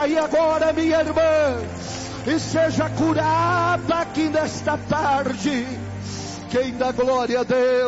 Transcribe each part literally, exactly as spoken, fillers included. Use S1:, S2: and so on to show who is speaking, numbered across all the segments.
S1: aí agora, minha irmã, e seja curada aqui nesta tarde. Quem dá glória a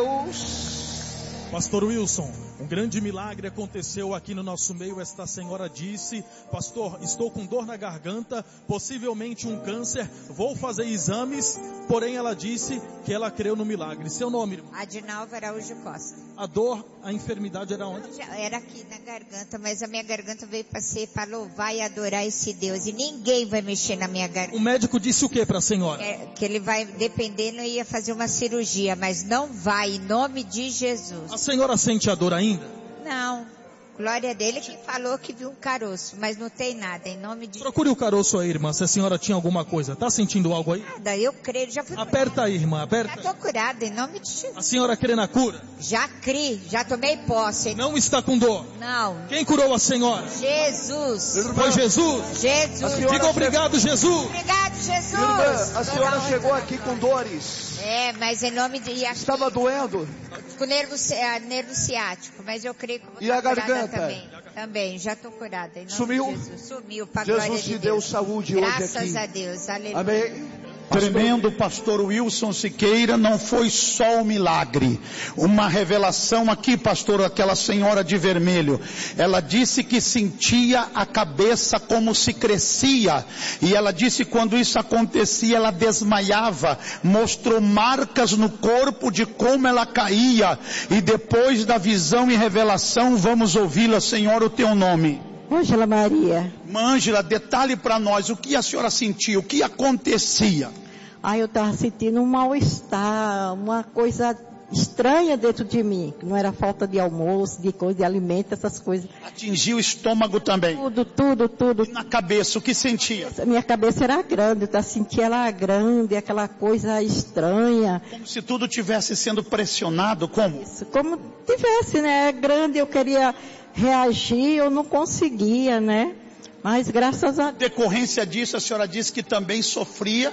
S1: Deus?
S2: Pastor Wilson, um grande milagre aconteceu aqui no nosso meio. Esta senhora disse: pastor, estou com dor na garganta, possivelmente um câncer, vou fazer exames, porém ela disse que ela creu no milagre. Seu nome, irmão?
S3: Adinalva Araújo Costa.
S2: A dor, a enfermidade era onde?
S3: Era aqui na garganta, mas a minha garganta veio para ser para louvar e adorar esse Deus, e ninguém vai mexer na minha garganta.
S2: O médico disse o que para a senhora?
S3: É, que ele vai, dependendo, ia fazer uma cirurgia, mas não vai, em nome de Jesus.
S2: A senhora sente a dor ainda?
S3: Não. Glória dele que falou que viu um caroço, mas não tem nada, em nome de...
S2: Procure o caroço aí, irmã, se a senhora tinha alguma coisa. Tá sentindo algo aí?
S3: Nada, eu creio, já fui...
S2: Aperta aí, irmã, aperta.
S3: Já tô curada, em nome de Jesus.
S2: A senhora crê na cura?
S3: Já criei, já tomei posse.
S2: Não está com dor?
S3: Não.
S2: Quem curou a senhora?
S3: Jesus.
S2: Foi Jesus?
S3: Jesus.
S2: Diga obrigado, Jesus.
S3: Obrigado, Jesus.
S1: Irmã, a senhora chegou aqui com dores.
S3: É, mas em nome de...
S1: Estava doendo?
S3: Com nervo, ci- nervo ciático, mas eu creio que eu vou
S1: E a
S3: estar curada
S1: garganta?
S3: também. Também, já estou curada. Em nome
S1: Sumiu?
S3: de Jesus. Sumiu, para
S1: Jesus
S3: glória
S1: te
S3: de
S1: deu
S3: Deus.
S1: saúde hoje aqui.
S3: Graças a Deus, aleluia.
S1: Amém.
S4: Tremendo, pastor Wilson Siqueira, não foi só um milagre, uma revelação aqui, pastor, aquela senhora de vermelho, ela disse que sentia a cabeça como se crescia, e ela disse que quando isso acontecia, ela desmaiava, mostrou marcas no corpo de como ela caía, e depois da visão e revelação, vamos ouvi-la, Senhora, o teu nome.
S5: Ângela Maria.
S4: Ângela, detalhe para nós, o que a senhora sentia, o que acontecia?
S5: Aí eu estava sentindo um mal-estar, uma coisa estranha dentro de mim. Não era falta de almoço, de coisa, de alimento, essas coisas.
S4: Atingiu o estômago também?
S5: Tudo, tudo, tudo.
S4: E na cabeça, o que sentia?
S5: Minha cabeça era grande, eu sentia ela grande, aquela coisa estranha.
S4: Como se tudo tivesse sendo pressionado, como?
S5: Isso, como tivesse, né? Grande, eu queria reagir, eu não conseguia, né? Mas graças a Deus.
S4: Decorrência disso, a senhora disse que também sofria,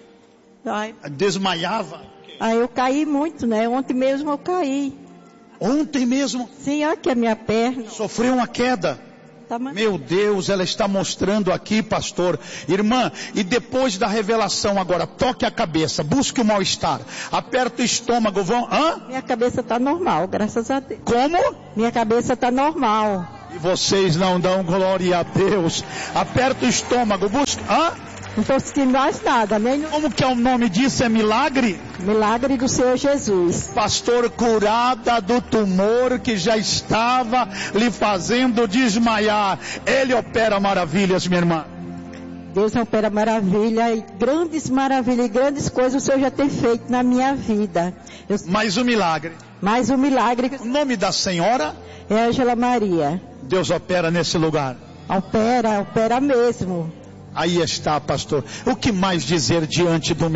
S5: Ai,
S4: desmaiava.
S5: aí eu caí muito, né? Ontem mesmo eu caí.
S4: Ontem mesmo
S5: Sim, olha aqui a minha perna.
S4: sofreu uma queda.
S5: Tá ma-
S4: Meu Deus, ela está mostrando aqui, pastor. Irmã, e depois da revelação agora, toque a cabeça, busque o mal-estar, aperta o estômago, vão... Hã?
S5: Minha cabeça tá normal, graças a Deus.
S4: Como?
S5: Minha cabeça tá normal.
S4: E vocês não dão glória a Deus. Aperta o estômago, busca... Hã?
S5: Não estou sentindo mais nada, nem no
S4: Como que é o nome disso? É milagre?
S5: milagre do Senhor Jesus.
S4: Pastor, curada do tumor que já estava lhe fazendo desmaiar. Ele opera maravilhas, minha irmã.
S5: Deus opera maravilha e grandes maravilhas e grandes coisas o Senhor já tem feito na minha vida. Eu...
S4: Mais um milagre.
S5: Mais um milagre
S4: O nome da senhora?
S5: é Ângela Maria.
S4: Deus opera nesse lugar.
S5: Opera, opera mesmo.
S4: Aí está, pastor. O que mais dizer diante do